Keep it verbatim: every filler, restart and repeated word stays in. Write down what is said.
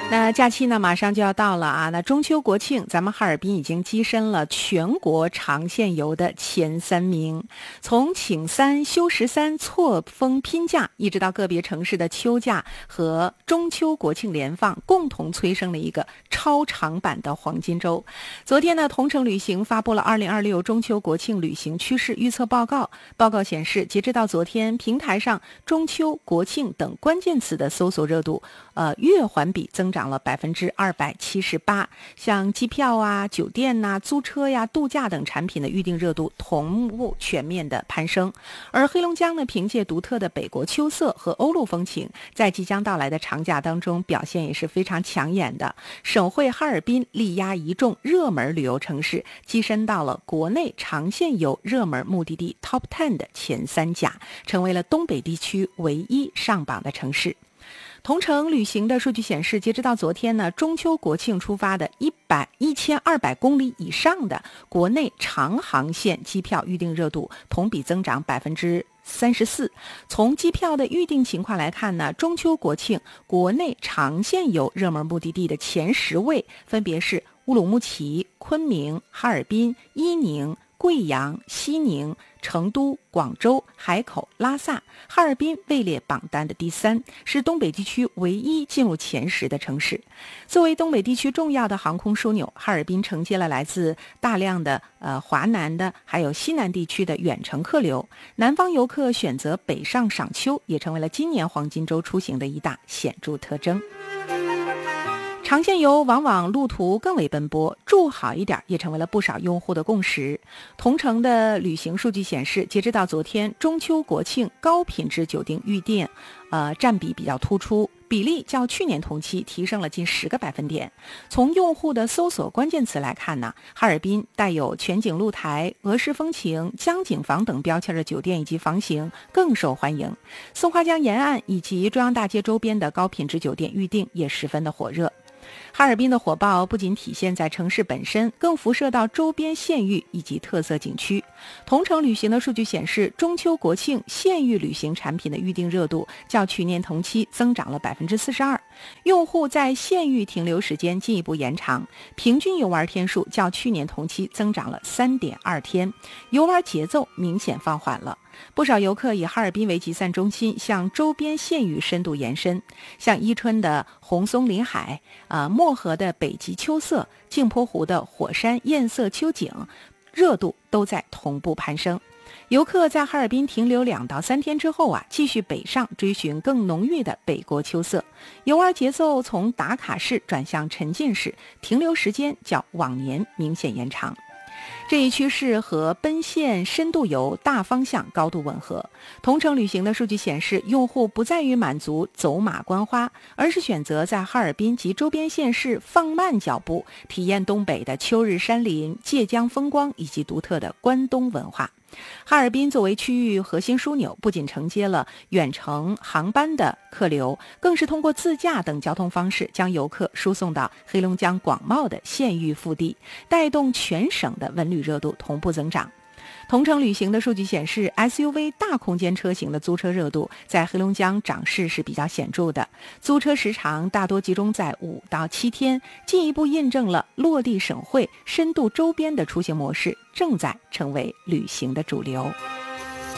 那假期呢马上就要到了啊，那中秋国庆咱们哈尔滨已经跻身了全国长线游的前三名。从请三休十三错峰拼假，一直到个别城市的秋假和中秋国庆连放，共同催生了一个超长版的黄金周。昨天呢，同程旅行发布了二零二六中秋国庆旅行趋势预测报告。报告显示，截止到昨天，平台上中秋国庆等关键词的搜索热度呃月环比增长涨了百分之二百七十八，像机票啊、酒店呐、啊、租车呀、度假等产品的预订热度同步全面的攀升。而黑龙江呢，凭借独特的北国秋色和欧陆风情，在即将到来的长假当中表现也是非常抢眼的。省会哈尔滨力压一众热门旅游城市，跻身到了国内长线游热门目的地 Top 十 的前三甲，成为了东北地区唯一上榜的城市。同程旅行的数据显示，截止到昨天呢，中秋国庆出发的一百一千二百公里以上的国内长航线机票预订热度同比增长百分之三十四。从机票的预订情况来看呢，中秋国庆国内长线游热门目的地的前十位分别是乌鲁木齐、昆明、哈尔滨、伊宁、贵阳、西宁、成都、广州、海口、拉萨。哈尔滨位列榜单的第三，是东北地区唯一进入前十的城市。作为东北地区重要的航空枢纽，哈尔滨承接了来自大量的呃华南的还有西南地区的远程客流，南方游客选择北上赏秋，也成为了今年黄金周出行的一大显著特征。长线游往往路途更为奔波，住好一点也成为了不少用户的共识。同程的旅行数据显示，截止到昨天，中秋国庆高品质酒店预订呃占比比较突出，比例较去年同期提升了近十个百分点。从用户的搜索关键词来看呢，哈尔滨带有全景露台、俄式风情、江景房等标签的酒店以及房型更受欢迎。松花江沿岸以及中央大街周边的高品质酒店预订也十分的火热。哈尔滨的火爆不仅体现在城市本身，更辐射到周边县域以及特色景区。同程旅行的数据显示，中秋国庆县域旅行产品的预订热度较去年同期增长了百分之四十二，用户在县域停留时间进一步延长，平均游玩天数较去年同期增长了三点二天，游玩节奏明显放缓了。不少游客以哈尔滨为集散中心，向周边县域深度延伸，像伊春的红松林海、啊、呃、漠河的北极秋色、镜泊湖的火山艳色秋景，热度都在同步攀升。游客在哈尔滨停留两到三天之后啊，继续北上追寻更浓郁的北国秋色，游玩节奏从打卡式转向沉浸式，停留时间较往年明显延长。这一趋势和奔现深度游大方向高度吻合。同程旅行的数据显示，用户不在于满足走马观花，而是选择在哈尔滨及周边县市放慢脚步，体验东北的秋日山林、界江风光以及独特的关东文化。哈尔滨作为区域核心枢纽，不仅承接了远程航班的客流，更是通过自驾等交通方式将游客输送到黑龙江广袤的县域腹地，带动全省的文旅热度同步增长。同程旅行的数据显示， S U V 大空间车型的租车热度在黑龙江涨势是比较显著的，租车时长大多集中在五到七天，进一步印证了落地省会、深度周边的出行模式正在成为旅行的主流。